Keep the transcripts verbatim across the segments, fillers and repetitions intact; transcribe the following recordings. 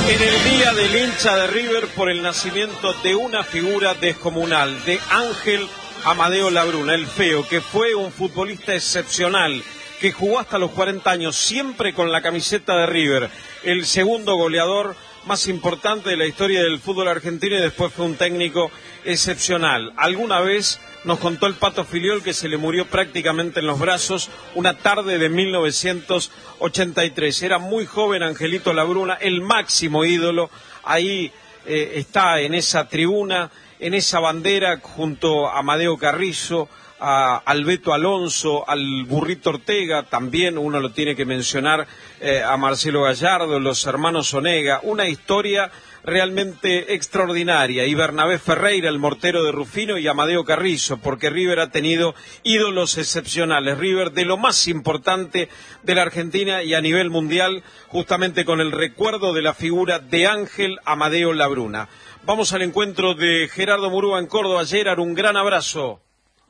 En el día del hincha de River por el nacimiento de una figura descomunal, de Ángel Amadeo Labruna, el feo, que fue un futbolista excepcional, que jugó hasta los cuarenta años, siempre con la camiseta de River, el segundo goleador más importante de la historia del fútbol argentino y después fue un técnico excepcional. Alguna vez nos contó el Pato Filiol que se le murió prácticamente en los brazos una tarde de mil novecientos ochenta y tres. Era muy joven Angelito Labruna, el máximo ídolo. Ahí eh, está en esa tribuna, en esa bandera, junto a Amadeo Carrizo, a Alberto Alonso, al Burrito Ortega, también uno lo tiene que mencionar, eh, a Marcelo Gallardo, los hermanos Onega, una historia realmente extraordinaria, y Bernabé Ferreira, el mortero de Rufino, y Amadeo Carrizo, porque River ha tenido ídolos excepcionales, River de lo más importante de la Argentina y a nivel mundial, justamente con el recuerdo de la figura de Ángel Amadeo Labruna. Vamos al encuentro de Gerardo Murúa en Córdoba. Gerard, un gran abrazo.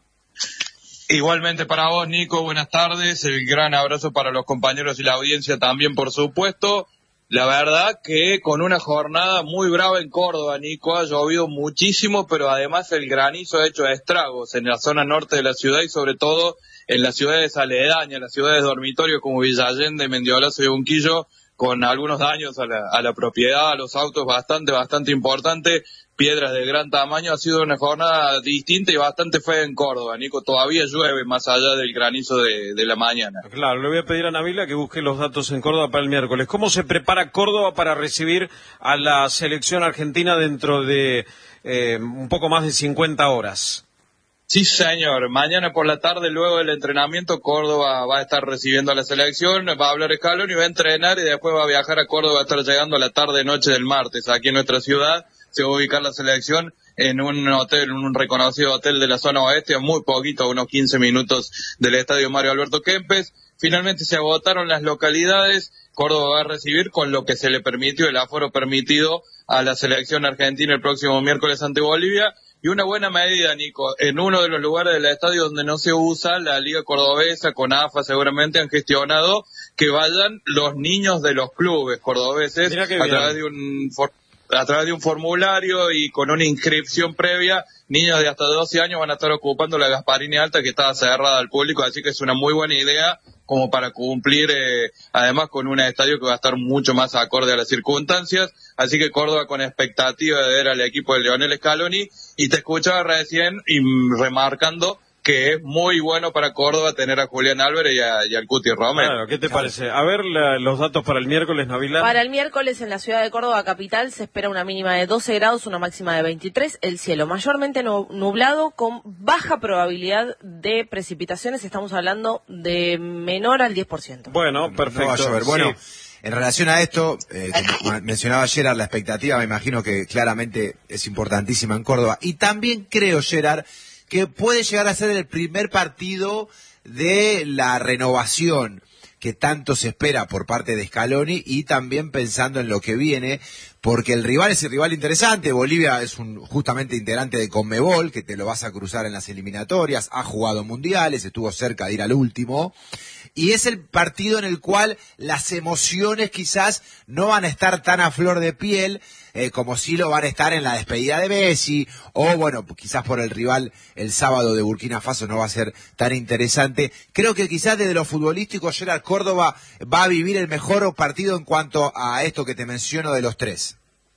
Igualmente para vos, Nico, buenas tardes, el gran abrazo para los compañeros y la audiencia también, por supuesto. La verdad que con una jornada muy brava en Córdoba, Nico, ha llovido muchísimo, pero además el granizo ha hecho estragos en la zona norte de la ciudad y sobre todo en las ciudades aledañas, las ciudades dormitorios como Villa Allende, Mendiolazo y Unquillo, con algunos daños a la, a la propiedad, a los autos, bastante, bastante importante, piedras de gran tamaño. Ha sido una jornada distinta y bastante fea en Córdoba, Nico. Todavía llueve más allá del granizo de, de la mañana. Claro, le voy a pedir a Nabila que busque los datos en Córdoba para el miércoles. ¿Cómo se prepara Córdoba para recibir a la selección argentina dentro de eh, un poco más de cincuenta horas? Sí, señor. Mañana por la tarde, luego del entrenamiento, Córdoba va a estar recibiendo a la selección, va a hablar Scaloni, va a entrenar y después va a viajar a Córdoba, va a estar llegando a la tarde-noche del martes aquí en nuestra ciudad. Se va a ubicar la selección en un hotel, en un reconocido hotel de la zona oeste, a muy poquito, a unos quince minutos del estadio Mario Alberto Kempes. Finalmente se agotaron las localidades. Córdoba va a recibir con lo que se le permitió, el aforo permitido a la selección argentina el próximo miércoles ante Bolivia. Y una buena medida, Nico, en uno de los lugares del estadio donde no se usa, la Liga Cordobesa, con A F A seguramente han gestionado que vayan los niños de los clubes cordobeses a través de un a través de un formulario y con una inscripción previa. Niños de hasta doce años van a estar ocupando la Gasparini Alta, que estaba cerrada al público, así que es una muy buena idea como para cumplir, eh, además con un estadio que va a estar mucho más acorde a las circunstancias. Así que Córdoba con expectativa de ver al equipo de Lionel Scaloni, y te escuchaba recién y remarcando que es muy bueno para Córdoba tener a Julián Álvarez y, a, y al Cuti Romero. Claro, ¿qué te parece? A ver la, los datos para el miércoles, Nabila. Para el miércoles en la ciudad de Córdoba capital se espera una mínima de doce grados, una máxima de veintitrés, el cielo mayormente nublado con baja probabilidad de precipitaciones, estamos hablando de menor al diez por ciento. Bueno, perfecto. No va a llover. Bueno, sí. En relación a esto, eh, como mencionaba Gerard, la expectativa me imagino que claramente es importantísima en Córdoba. Y también creo, Gerard, que puede llegar a ser el primer partido de la renovación que tanto se espera por parte de Scaloni, y también pensando en lo que viene, porque el rival es el rival interesante. Bolivia es un justamente integrante de Conmebol, que te lo vas a cruzar en las eliminatorias, ha jugado mundiales, estuvo cerca de ir al último, y es el partido en el cual las emociones quizás no van a estar tan a flor de piel eh, como si lo van a estar en la despedida de Messi, o bueno, quizás por el rival el sábado de Burkina Faso no va a ser tan interesante. Creo que quizás desde lo futbolístico, Gerard, Córdoba va a vivir el mejor partido en cuanto a esto que te menciono de los tres.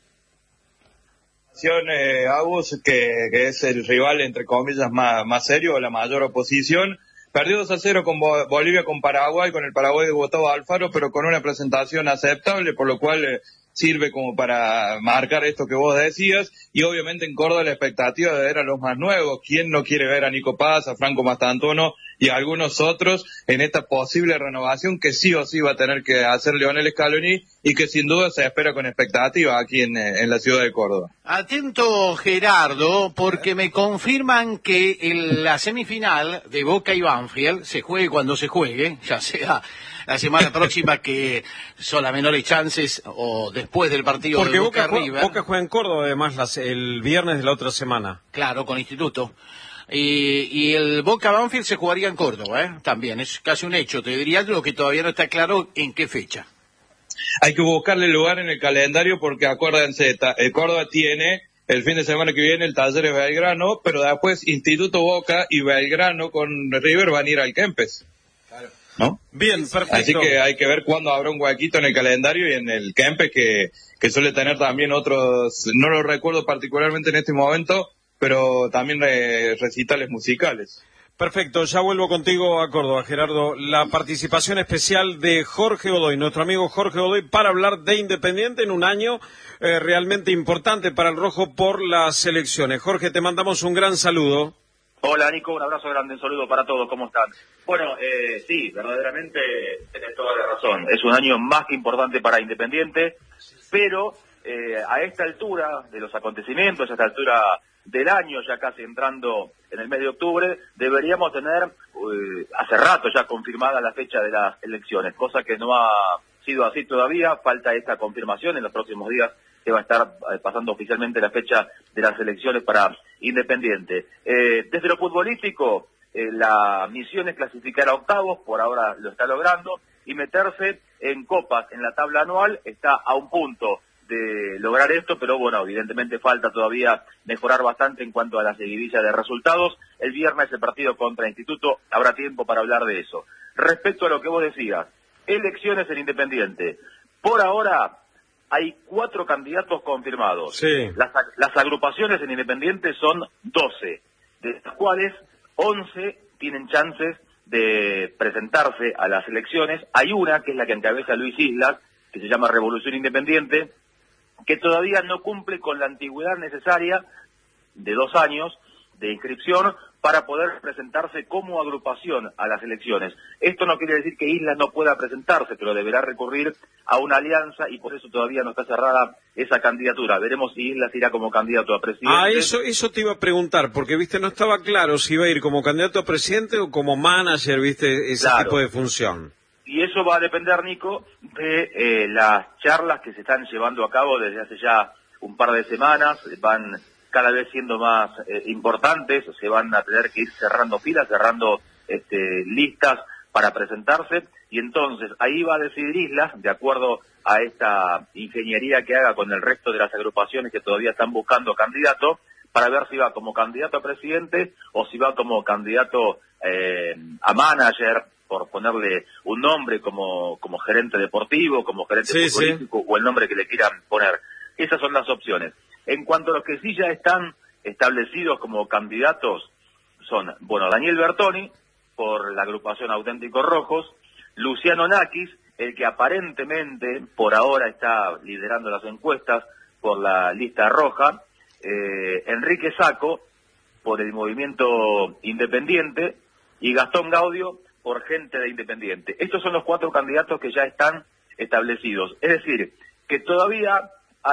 Eh, Agus, que, que es el rival entre comillas más, más serio, la mayor oposición. Perdió dos a cero con Bolivia, con Paraguay, con el Paraguay de Gustavo Alfaro, pero con una presentación aceptable, por lo cual eh, sirve como para marcar esto que vos decías. Y obviamente en Córdoba la expectativa de ver a los más nuevos. ¿Quién no quiere ver a Nico Paz, a Franco Mastantuono y a algunos otros en esta posible renovación que sí o sí va a tener que hacer Lionel Scaloni, y que sin duda se espera con expectativa aquí en, en la ciudad de Córdoba? Atento, Gerardo, porque me confirman que en la semifinal de Boca y Banfield se juegue cuando se juegue, ya sea la semana próxima, que son las menores chances, o después del partido porque de Boca, Boca River. Juega, Boca juega en Córdoba además las, el viernes de la otra semana. Claro, con Instituto. Y, y el Boca Banfield se jugaría en Córdoba, ¿eh? También, es casi un hecho. Te diría lo que todavía no está claro en qué fecha. hay que buscarle lugar en el calendario porque acuérdense, el Córdoba tiene el fin de semana que viene el Talleres Belgrano, pero después Instituto Boca y Belgrano con River van a ir al Kempes. Claro. ¿No? Bien, perfecto. Así que hay que ver cuándo habrá un huequito en el calendario y en el Kempes que, que suele tener también otros, no lo recuerdo particularmente en este momento, pero también eh, recitales musicales. Perfecto, ya vuelvo contigo a Córdoba, Gerardo. La participación especial de Jorge Godoy, nuestro amigo Jorge Godoy, para hablar de Independiente en un año eh, realmente importante para el Rojo por las elecciones. Jorge, te mandamos un gran saludo. Hola Nico, un abrazo grande, un saludo para todos, ¿cómo están? Bueno, eh, sí, verdaderamente tenés toda la razón. Es un año más que importante para Independiente, pero eh, a esta altura de los acontecimientos, a esta altura del año, ya casi entrando en el mes de octubre, deberíamos tener eh, hace rato ya confirmada la fecha de las elecciones, cosa que no ha sido así todavía. Falta esta confirmación en los próximos días que va a estar eh, pasando oficialmente la fecha de las elecciones para Independiente. Eh, desde lo futbolístico, eh, la misión es clasificar a octavos, por ahora lo está logrando, y meterse en copas en la tabla anual. Está a un punto de lograr esto, pero bueno, evidentemente falta todavía mejorar bastante en cuanto a la seguidilla de resultados. El viernes el partido contra Instituto, habrá tiempo para hablar de eso. Respecto a lo que vos decías, elecciones en Independiente, por ahora hay cuatro candidatos confirmados. Sí. Las, las agrupaciones en Independiente son doce, de las cuales once tienen chances de presentarse a las elecciones. Hay una, que es la que encabeza Luis Islas, que se llama Revolución Independiente, que todavía no cumple con la antigüedad necesaria de dos años de inscripción para poder presentarse como agrupación a las elecciones. Esto no quiere decir que Islas no pueda presentarse, pero deberá recurrir a una alianza y por eso todavía no está cerrada esa candidatura. Veremos si Islas irá como candidato a presidente. Ah, eso, eso te iba a preguntar, porque viste no estaba claro si iba a ir como candidato a presidente o como manager, viste, ese Claro. tipo de función. Y eso va a depender, Nico, de eh, las charlas que se están llevando a cabo desde hace ya un par de semanas. Van cada vez siendo más eh, importantes, se van a tener que ir cerrando filas, cerrando este, listas para presentarse, y entonces ahí va a decidir Islas, de acuerdo a esta ingeniería que haga con el resto de las agrupaciones que todavía están buscando candidato, para ver si va como candidato a presidente o si va como candidato eh, a manager, por ponerle un nombre, como, como gerente deportivo, como gerente Sí, futbolístico, sí. o el nombre que le quieran poner. Esas son las opciones. En cuanto a los que sí ya están establecidos como candidatos, son, bueno, Daniel Bertoni, por la agrupación Auténticos Rojos, Luciano Nakis, el que aparentemente por ahora está liderando las encuestas por la lista roja, eh, Enrique Sacco, por el movimiento Independiente, y Gastón Gaudio, por Gente de Independiente. Estos son los cuatro candidatos que ya están establecidos. Es decir, que todavía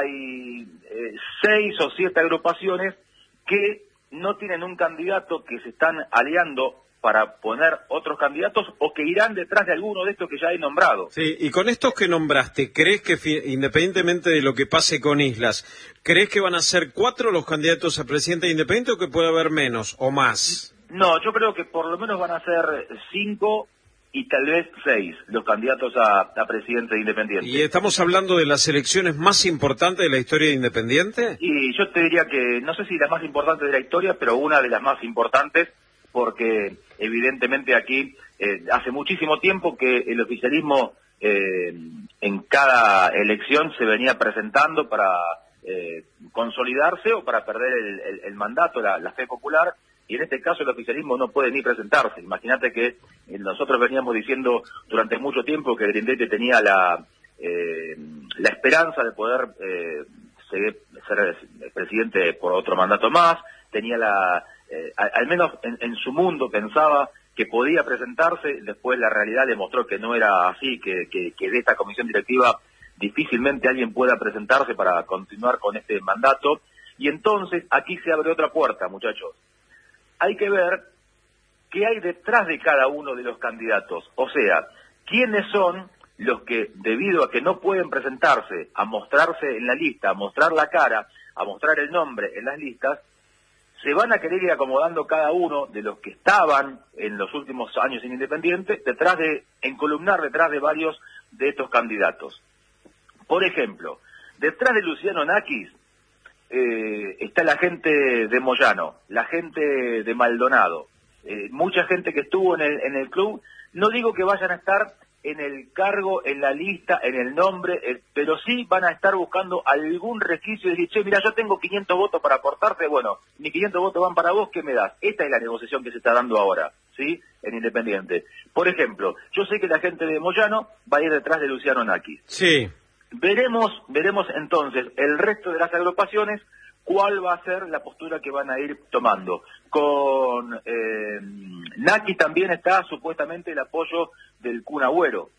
hay eh, seis o siete agrupaciones que no tienen un candidato, que se están aliando para poner otros candidatos o que irán detrás de alguno de estos que ya he nombrado. Sí, y con estos que nombraste, ¿crees que, independientemente de lo que pase con Islas, crees que van a ser cuatro los candidatos a presidente de Independiente o que puede haber menos o más? No, yo creo que por lo menos van a ser cinco y tal vez seis los candidatos a, a presidente de Independiente. ¿Y estamos hablando de las elecciones más importantes de la historia de Independiente? Y yo te diría que, no sé si la más importante de la historia, pero una de las más importantes, porque evidentemente aquí eh, hace muchísimo tiempo que el oficialismo eh, en cada elección se venía presentando para eh, consolidarse o para perder el, el, el mandato, la, la fe popular, y en este caso el oficialismo no puede ni presentarse. Imagínate que eh, nosotros veníamos diciendo durante mucho tiempo que Grindetti tenía la, eh, la esperanza de poder eh, ser, ser presidente por otro mandato más, tenía la... Eh, al menos en, en su mundo pensaba que podía presentarse. Después la realidad demostró que no era así, que, que, que de esta comisión directiva difícilmente alguien pueda presentarse para continuar con este mandato. Y entonces aquí se abre otra puerta, muchachos. Hay que ver qué hay detrás de cada uno de los candidatos, o sea, quiénes son los que, debido a que no pueden presentarse, a mostrarse en la lista, a mostrar la cara, a mostrar el nombre en las listas, se van a querer ir acomodando cada uno de los que estaban en los últimos años en Independiente, detrás de, encolumnar detrás de varios de estos candidatos. Por ejemplo, detrás de Luciano Nakis eh, está la gente de Moyano, la gente de Maldonado, eh, mucha gente que estuvo en el, en el club. No digo que vayan a estar en el cargo, en la lista, en el nombre, eh, pero sí van a estar buscando algún resquicio y decir, che, mira, yo tengo quinientos votos para aportarte, bueno, mis quinientos votos van para vos, ¿qué me das? Esta es la negociación que se está dando ahora, ¿sí? En Independiente. Por ejemplo, yo sé que la gente de Moyano va a ir detrás de Luciano Nakis. Sí. Veremos, veremos entonces el resto de las agrupaciones cuál va a ser la postura que van a ir tomando. Con eh, Nakis también está supuestamente el apoyo del Kun Agüero,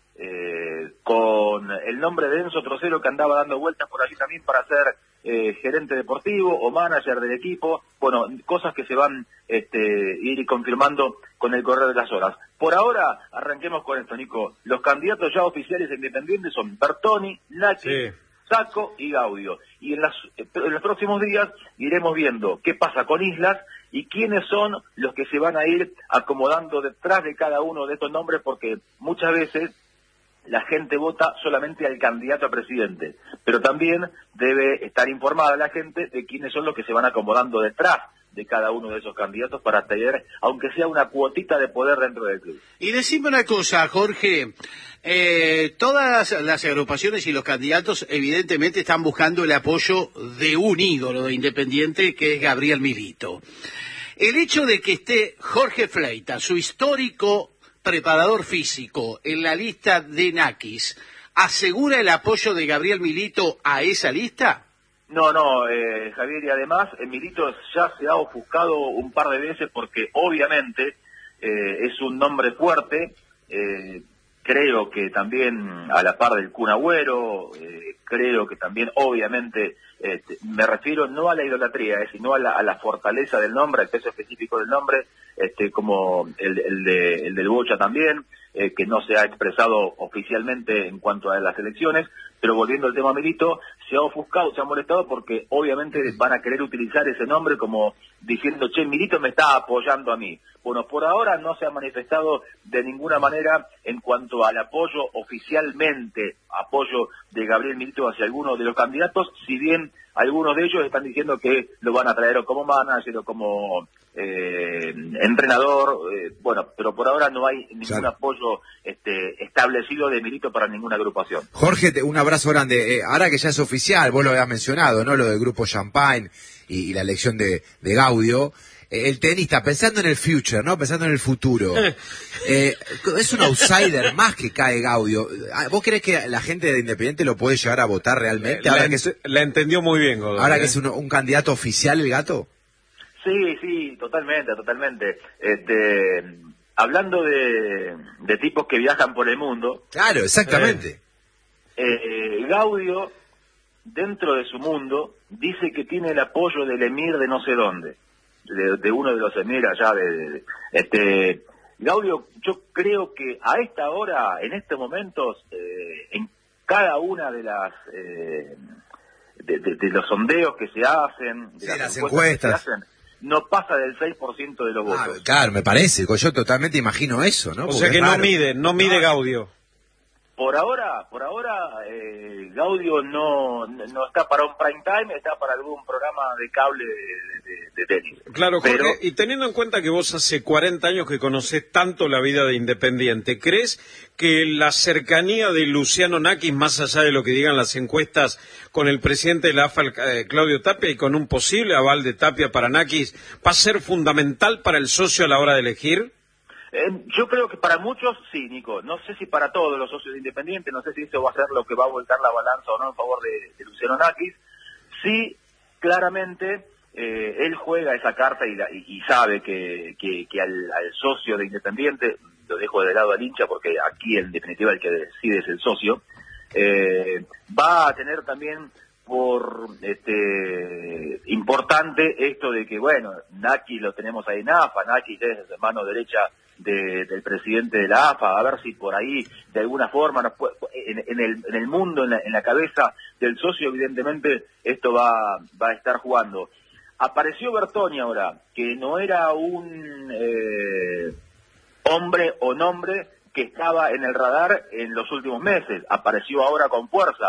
eh, con el nombre de Enzo Trocero que andaba dando vueltas por allí también para ser eh, gerente deportivo o manager del equipo. Bueno, cosas que se van este, ir confirmando con el correr de las horas. Por ahora, arranquemos con esto, Nico. Los candidatos ya oficiales e independientes son Bertoni, Nakis, sí, Sacco y Gaudio. Y en, las, en los próximos días iremos viendo qué pasa con Islas y quiénes son los que se van a ir acomodando detrás de cada uno de estos nombres, porque muchas veces la gente vota solamente al candidato a presidente, pero también debe estar informada la gente de quiénes son los que se van acomodando detrás de cada uno de esos candidatos para tener, aunque sea una cuotita de poder dentro del club. Y decime una cosa, Jorge, eh, todas las agrupaciones y los candidatos evidentemente están buscando el apoyo de un ídolo de Independiente, que es Gabriel Milito. El hecho de que esté Jorge Fleita, su histórico preparador físico, en la lista de Nakis, ¿asegura el apoyo de Gabriel Milito a esa lista? No, no, eh, Javier, y además eh, Milito ya se ha ofuscado un par de veces porque obviamente eh, es un nombre fuerte, eh, creo que también a la par del Kun Agüero, eh, creo que también obviamente, eh, me refiero no a la idolatría, eh, sino a la, a la fortaleza del nombre, al peso específico del nombre, este como el, el, de, el del Bocha también, eh, que no se ha expresado oficialmente en cuanto a las elecciones. Pero volviendo al tema Milito, se ha ofuscado, se ha molestado porque obviamente van a querer utilizar ese nombre como diciendo, che, Milito me está apoyando a mí. Bueno, por ahora no se ha manifestado de ninguna manera en cuanto al apoyo oficialmente, apoyo de Gabriel Milito hacia alguno de los candidatos, si bien algunos de ellos están diciendo que lo van a traer o como manager o como eh, entrenador, eh, bueno, pero por ahora no hay ningún claro. apoyo este, establecido de Milito para ninguna agrupación. Jorge, un abrazo grande. Eh, ahora que ya es oficial, vos lo habías mencionado, ¿no? Lo del grupo Champagne y, y la elección de, de Gaudio. Eh, el tenista, pensando en el future, ¿no? Pensando en el futuro. Eh, es un outsider más que cae Gaudio. ¿Vos crees que la gente de Independiente lo puede llegar a votar realmente? La, ahora la, que es, la entendió muy bien, Godoy, ahora ¿eh? que es un, un candidato oficial el Gato. Sí, sí, totalmente, totalmente. Este, hablando de, de tipos que viajan por el mundo. Claro, exactamente. Eh, eh, Gaudio, dentro de su mundo, dice que tiene el apoyo del emir de no sé dónde, de, de uno de los emir allá de, de, de este Gaudio. Yo creo que a esta hora, en estos momentos, eh, en cada una de las eh, de, de, de los sondeos que se hacen, de sí, las, las encuestas, encuestas. Que se hacen, no pasa del seis por ciento de los ah, votos. Claro, me parece, yo totalmente imagino eso, ¿no? O Porque sea que es no raro. mide, no mide Gaudio. Por ahora, por ahora, eh, Gaudio no, no está para un prime time, está para algún programa de cable de, de, de tenis. Claro, Jorge, Pero, y teniendo en cuenta que vos hace cuarenta años que conocés tanto la vida de Independiente, ¿crees que la cercanía de Luciano Nakis, más allá de lo que digan las encuestas, con el presidente de la A F A, eh, Claudio Tapia, y con un posible aval de Tapia para Nakis, va a ser fundamental para el socio a la hora de elegir? Eh, yo creo que para muchos sí, Nico. No sé si para todos los socios de Independiente, no sé si eso va a ser lo que va a volcar la balanza o no en favor de, de Luciano Nakis. Sí, claramente, eh, él juega esa carta y, la, y, y sabe que, que, que al, al socio de Independiente, lo dejo de lado al hincha porque aquí en definitiva el que decide es el socio, eh, va a tener también por este importante esto de que, bueno, Nakis lo tenemos ahí en A F A, Nakis es mano derecha de, del presidente de la A F A, a ver si por ahí de alguna forma nos puede, en, en, el, en el mundo, en la, en la cabeza del socio, evidentemente esto va, va a estar jugando. Apareció Bertoni ahora, que no era un eh, hombre o nombre que estaba en el radar en los últimos meses, apareció ahora con fuerza.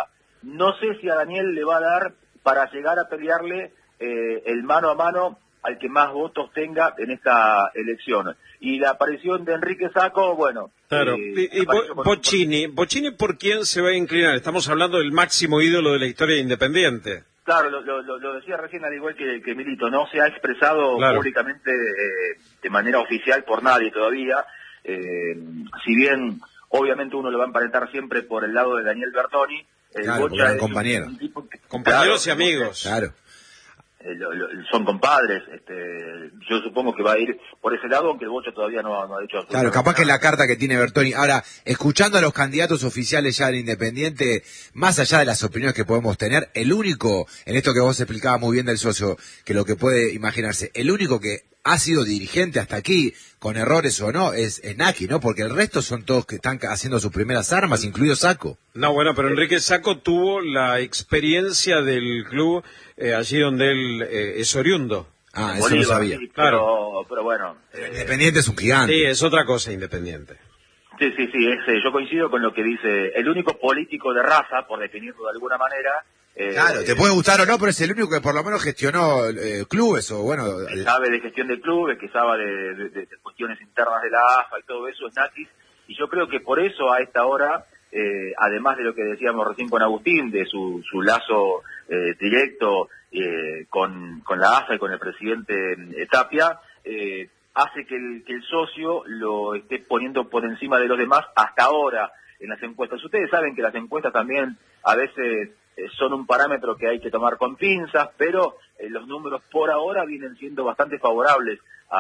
no sé si a Daniel le va a dar para llegar a pelearle eh, el mano a mano al que más votos tenga en esta elección. Y la aparición de Enrique Sacco, bueno... Claro, eh, y, y Bo, Bocchini, ¿Bocchini por quién se va a inclinar? Estamos hablando del máximo ídolo de la historia de Independiente. Claro, lo, lo, lo decía recién, al igual que, que Milito, no se ha expresado claro. públicamente eh, de manera oficial por nadie todavía. Eh, si bien, obviamente, uno lo va a emparentar siempre por el lado de Daniel Bertoni. El claro, Bocha es compañero. un tipo que, compañeros claro, y amigos. Claro. Eh, lo, lo, son compadres, este, yo supongo que va a ir por ese lado, aunque el Bocha todavía no, no ha dicho... Claro, capaz que es la carta que tiene Bertoni. Ahora, escuchando a los candidatos oficiales ya del Independiente, más allá de las opiniones que podemos tener, el único, en esto que vos explicabas muy bien del socio, que lo que puede imaginarse, el único que ha sido dirigente hasta aquí, con errores o no, es, es Naki, ¿no? Porque el resto son todos que están haciendo sus primeras armas, incluido Sacco. No, bueno, pero Enrique Sacco tuvo la experiencia del club eh, allí donde él eh, es oriundo. Ah, eso Bolívar, no sabía. Sí, claro. Pero, pero bueno... Eh, Independiente es un gigante. Sí, es otra cosa Independiente. Sí, sí, sí, es, eh, yo coincido con lo que dice el único político de raza, por definirlo de alguna manera. Eh, claro, te puede gustar o no, pero es el único que por lo menos gestionó eh, clubes o bueno... Que sabe de gestión de clubes, que sabe de, de, de, de cuestiones internas de la A F A y todo eso, es Naki. Y yo creo que por eso a esta hora, eh, además de lo que decíamos recién con Agustín, de su, su lazo eh, directo eh, con, con la A F A y con el presidente eh, Tapia, eh, hace que el, que el socio lo esté poniendo por encima de los demás hasta ahora en las encuestas. Ustedes saben que las encuestas también a veces eh, son un parámetro que hay que tomar con pinzas, pero eh, los números por ahora vienen siendo bastante favorables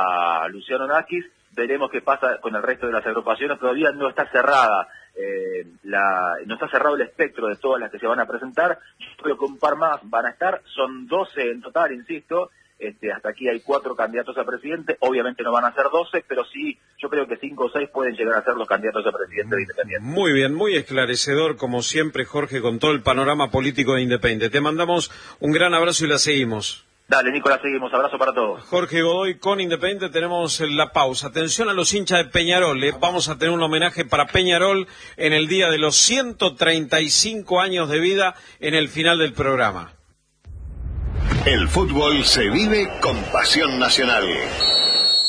a Luciano Nakis. Veremos qué pasa con el resto de las agrupaciones. Todavía no está cerrada, eh, la, no está cerrado el espectro de todas las que se van a presentar. Yo creo que un par más van a estar, son doce en total, insisto. Este, hasta aquí hay cuatro candidatos a presidente, obviamente no van a ser doce, pero sí, yo creo que cinco o seis pueden llegar a ser los candidatos a presidente de Independiente. Muy bien, muy esclarecedor, como siempre, Jorge, con todo el panorama político de Independiente. Te mandamos un gran abrazo y la seguimos. Dale, Nicolás, seguimos. Abrazo para todos. Jorge Godoy con Independiente, tenemos la pausa. Atención a los hinchas de Peñarol, ¿eh? Vamos a tener un homenaje para Peñarol en el día de los ciento treinta y cinco años de vida en el final del programa. El fútbol se vive con pasión nacional.